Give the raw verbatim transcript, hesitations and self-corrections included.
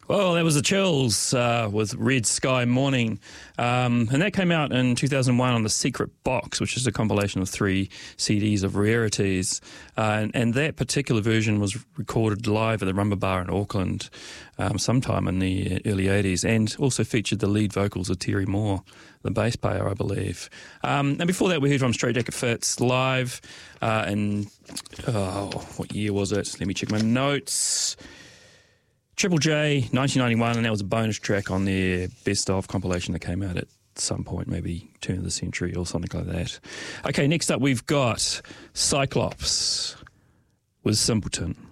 Well, that was the Chills uh, with Red Sky Morning. Um, and that came out in two thousand one on The Secret Box, which is a compilation of three C Ds of rarities. Uh, and, and that particular version was recorded live at the Rumba Bar in Auckland um, sometime in the early eighties, and also featured the lead vocals of Terry Moore, the bass player, I believe. Um, and before that, we heard from Straight Jacket Fits live uh, in, oh, what year was it? Let me check my notes. Triple J, nineteen ninety-one, and that was a bonus track on their best of compilation that came out at some point, maybe turn of the century or something like that. Okay, next up we've got Cyclops with Simpleton.